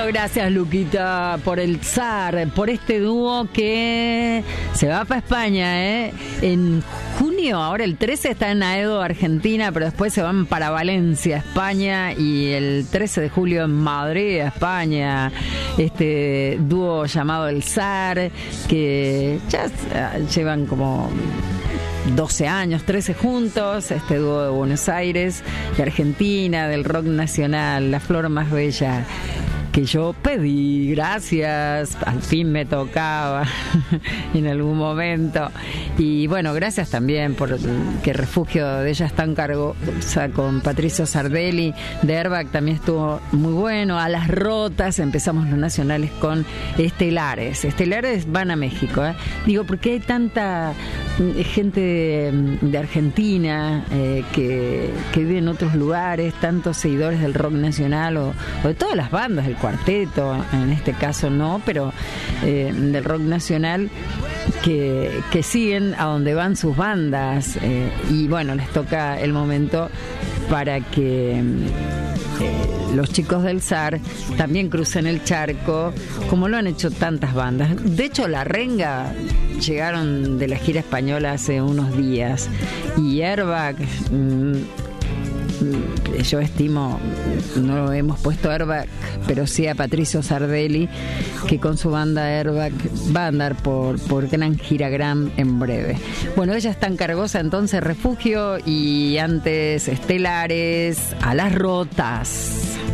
gracias Luquita por el zar, por este dúo que se va para España, en junio, ahora el 13 está en Aedo, Argentina, pero después se van para Valencia, España, y el 13 de julio en Madrid, España, este dúo llamado El Zar, que ya llevan como 12 años, 13 juntos, este dúo de Buenos Aires, de Argentina, del rock nacional, la flor más bella que yo pedí, gracias, al fin me tocaba en algún momento. Y bueno, gracias también por que Refugio de ella está en cargo, o sea, con Patricio Sardelli de Airbag también estuvo muy bueno. A las rotas empezamos los nacionales con Estelares van a México, digo, porque hay tanta gente de Argentina que vive en otros lugares, tantos seguidores del rock nacional o de todas las bandas del cuarteto, en este caso no, pero del rock nacional, que siguen a donde van sus bandas, y bueno, les toca el momento para que los chicos del Zar también crucen el charco, como lo han hecho tantas bandas. De hecho, La Renga llegaron de la gira española hace unos días, y Airbag, yo estimo, no hemos puesto Airbag, pero sí a Patricio Sardelli, que con su banda Airbag va a andar por gran giragram en breve. Bueno, ella está en Cargosa, entonces Refugio, y antes Estelares, A las rotas.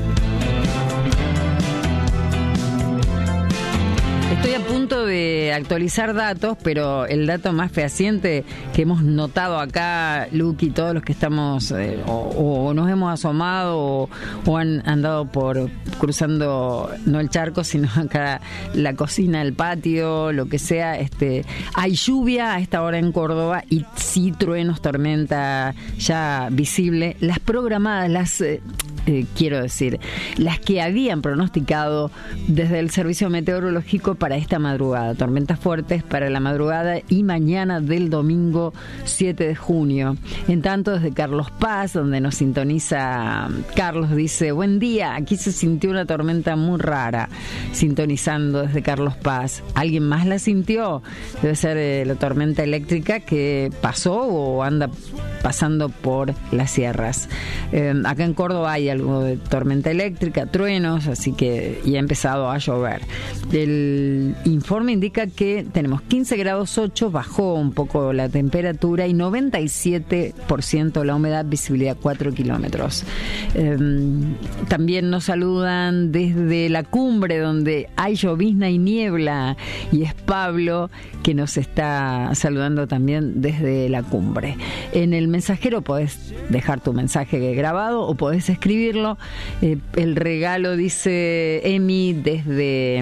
Estoy a punto de actualizar datos, pero el dato más fehaciente que hemos notado acá, Luke y todos los que estamos o nos hemos asomado o han andado por cruzando, no el charco, sino acá la cocina, el patio, lo que sea, hay lluvia a esta hora en Córdoba y sí truenos, tormenta ya visible. Las programadas, quiero decir, las que habían pronosticado desde el Servicio Meteorológico para esta madrugada, tormentas fuertes para la madrugada y mañana del domingo 7 de junio. En tanto, desde Carlos Paz, donde nos sintoniza Carlos, dice: buen día, aquí se sintió una tormenta muy rara, sintonizando desde Carlos Paz. ¿Alguien más la sintió? Debe ser la tormenta eléctrica que pasó o anda pasando por las sierras. Acá en Córdoba hay algo de tormenta eléctrica, truenos, así que ya ha empezado a llover. El informe indica que tenemos 15 grados 8, bajó un poco la temperatura y 97% la humedad, visibilidad 4 kilómetros. También nos saludan desde la cumbre, donde hay llovizna y niebla, y es Pablo que nos está saludando también desde la cumbre. En el mensajero podés dejar tu mensaje grabado o podés escribirlo. El regalo, dice Emi desde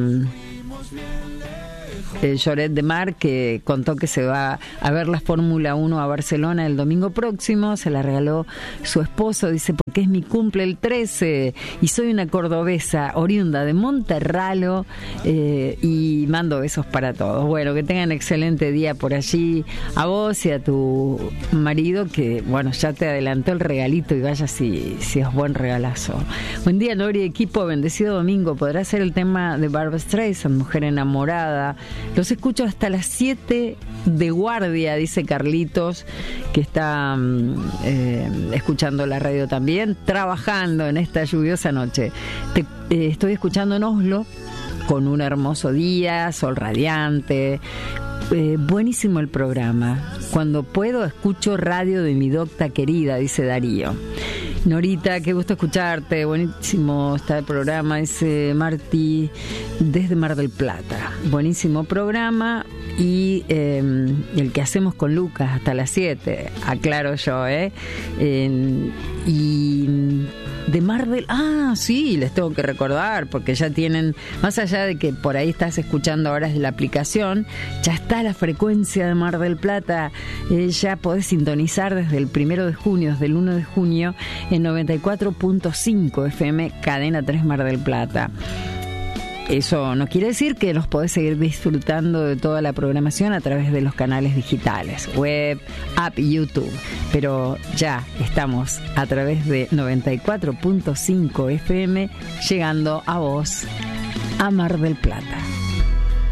Lloret de Mar, que contó que se va a ver la Fórmula 1 a Barcelona el domingo próximo. Se la regaló su esposo, dice, porque es mi cumple el 13 y soy una cordobesa oriunda de Monterralo, y mando besos para todos. Bueno, que tengan excelente día por allí, a vos y a tu marido, que bueno, ya te adelantó el regalito, y vaya si es buen regalazo. Buen día, Nori, equipo, bendecido domingo. Podrá ser el tema de Barbra Streisand, Mujer enamorada. Los escucho hasta las 7 de guardia, dice Carlitos, que está escuchando la radio también, trabajando en esta lluviosa noche. Estoy escuchando en Oslo, con un hermoso día, sol radiante. Buenísimo el programa. Cuando puedo escucho radio de mi docta querida, dice Darío. Norita, qué gusto escucharte, buenísimo está el programa, dice Martí desde Mar del Plata. Buenísimo programa, y el que hacemos con Lucas hasta las 7, aclaro yo, y de Mar del... sí, les tengo que recordar, porque ya tienen, más allá de que por ahí estás escuchando ahora desde la aplicación, ya está la frecuencia de Mar del Plata, ya podés sintonizar desde el 1 de junio, desde el 1 de junio, en 94.5 FM, Cadena 3 Mar del Plata. Eso no quiere decir que los podés seguir disfrutando de toda la programación a través de los canales digitales, web, app y YouTube. Pero ya estamos a través de 94.5 FM llegando a vos. a Mar del Plata.